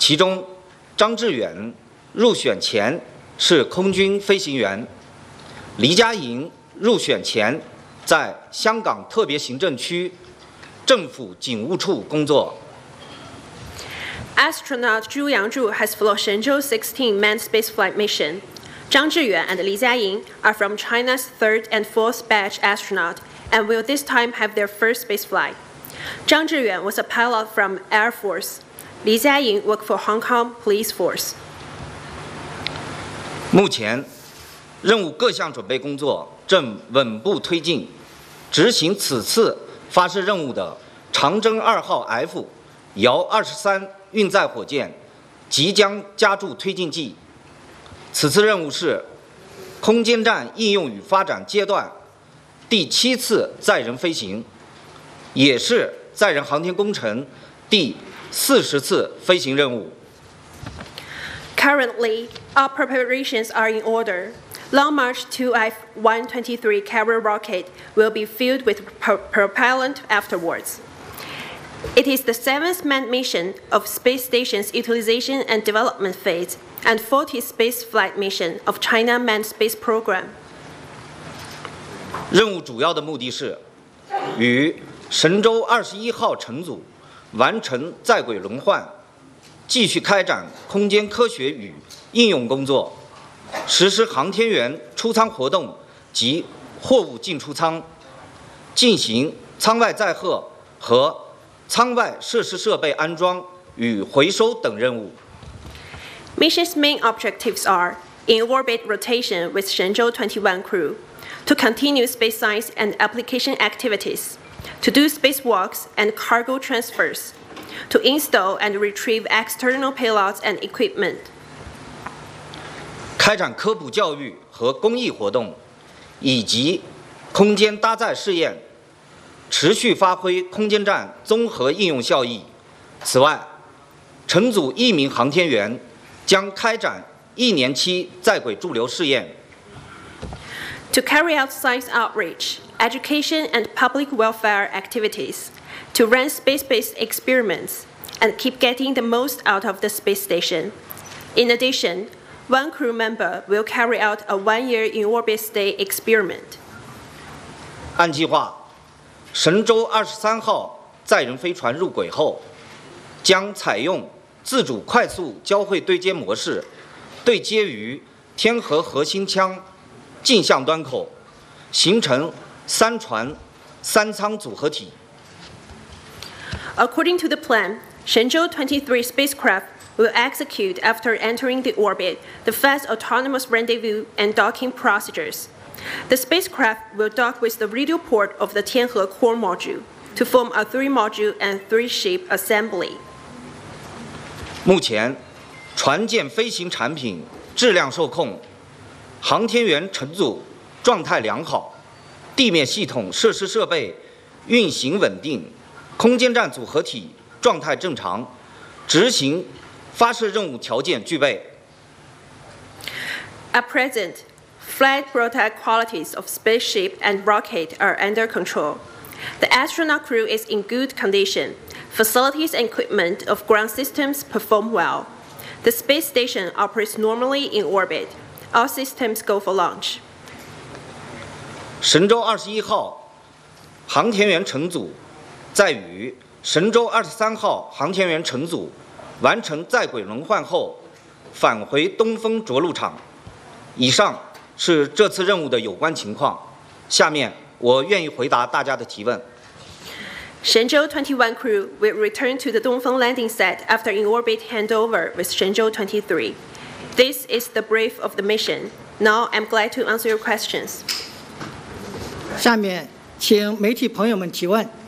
其中张志远入选前是空军飞行员，黎家营入选前在香港特别行政区政府警务处工作。 Astronaut Zhu Yangzhu has flown Shenzhou 16 manned spaceflight mission. Zhang Zhiyuan and Li Jiaying are from China's 3rd and 4th batch astronaut and will this time have their first spaceflight. Zhang Zhiyuan was a pilot from Air Force. Li Jiaying worked for Hong Kong Police Force. 目前，任务各项准备工作正稳步推进，执行此次发射任务的长征2号 F 遥23运载火箭即将加注推进剂。此次任务是空间站应用与发展阶段第7次载人飞行，也是载人航天工程第40次飞行任务。 Currently, all preparations are in order. Long March 2F-123 carrier rocket will be filled with propellant afterwards. It is the 7th manned mission of space station's utilization and development phase and 40th space flight mission of China Manned Space Program. 任务主要的目的是与神舟21号乘组完成在轨轮换，继续开展空间科学与应用工作，实施航天员出舱活动及货物进出舱，进行舱外载荷和舱外设施设备安装与回收等任务。 Mission's main objectives are in-orbit rotation with Shenzhou 21 crew, to continue space science and application activities, to do spacewalks and cargo transfers, to install and retrieve external payloads and equipment. 开展科普教育和公益活动，以及空间搭载试验，持续发挥空间站综合应用效益。此外，乘组1名航天员将开展1年期在轨驻留试验。 To carry out science outreach, education, and public welfare activities, to run space-based experiments, and keep getting the most out of the space station. In addition, one crew member will carry out a 1-year in-orbit stay experiment. 按计划，神舟23号载人飞船入轨后，将采用自主快速交会对接模式，对接于天河核心腔径向端口，形成3船3舱组合体。 According to the plan, Shenzhou 23 spacecraft will execute after entering the orbit the fast autonomous rendezvous and docking procedures. The spacecraft will dock with the radio port of the Tianhe core module to form a 3-module and 3-ship assembly. 目前，船舰飞行产品质量受控，航天员乘组状态良好，地面系统设施设备运行稳定，空间站组合体状态正常，执行发射任务条件具备。 At present, flight product qualities of spaceship and rocket are under control. The astronaut crew is in good condition. Facilities and equipment of ground systems perform well. The space station operates normally in orbit. All systems go for launch. 神舟21号航天员乘组在与神舟23号航天员乘组完成在轨轮换后，返回东风着陆场。以上是这次任务的有关情况。下面我愿意回答大家的提问。 Shenzhou 21 crew will return to the Dongfeng landing site after in-orbit handover with Shenzhou 23. This is the brief of the mission. Now I'm glad to answer your questions. 下面请媒体朋友们提问。